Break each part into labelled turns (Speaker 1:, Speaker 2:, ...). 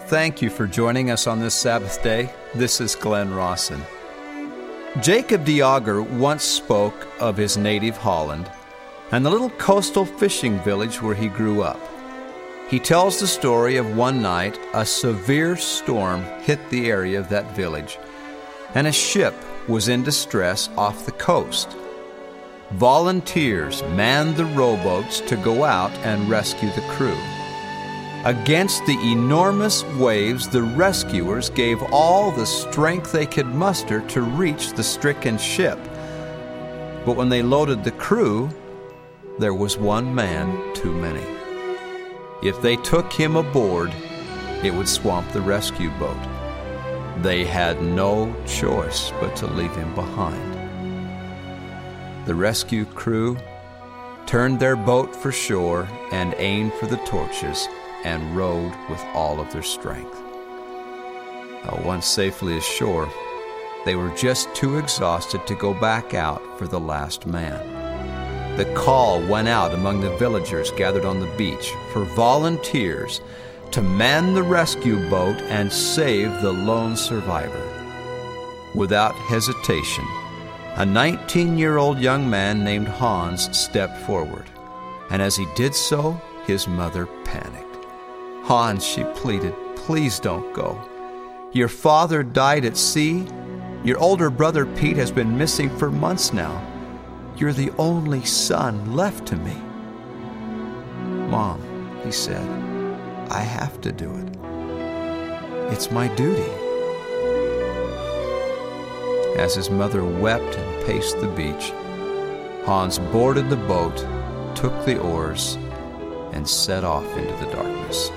Speaker 1: Thank you for joining us on this Sabbath day. This is Glenn Rawson. Jacob de Auger once spoke of his native Holland and the little coastal fishing village where he grew up. He tells the story of one night a severe storm hit the area of that village, and a ship was in distress off the coast. Volunteers manned the rowboats to go out and rescue the crew. Against the enormous waves, the rescuers gave all the strength they could muster to reach the stricken ship. But when they loaded the crew, there was one man too many. If they took him aboard, it would swamp the rescue boat. They had no choice but to leave him behind. The rescue crew turned their boat for shore and aimed for the torches and rowed with all of their strength. Once safely ashore, they were just too exhausted to go back out for the last man. The call went out among the villagers gathered on the beach for volunteers to man the rescue boat and save the lone survivor. Without hesitation, a 19-year-old young man named Hans stepped forward, and as he did so, his mother panicked. "Hans," she pleaded, "please don't go. Your father died at sea. Your older brother Pete has been missing for months now. You're the only son left to me." "Mom," he said, "I have to do it. It's my duty." As his mother wept and paced the beach, Hans boarded the boat, took the oars, and set off into the darkness.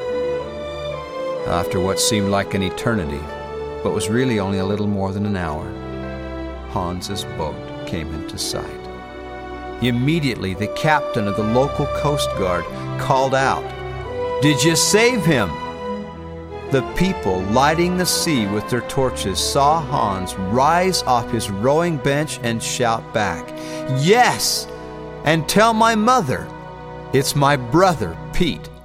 Speaker 1: After what seemed like an eternity, but was really only a little more than an hour, Hans's boat came into sight. Immediately, the captain of the local Coast Guard called out, "Did you save him?" The people lighting the sea with their torches saw Hans rise off his rowing bench and shout back, "Yes! And tell my mother, it's my brother Pete."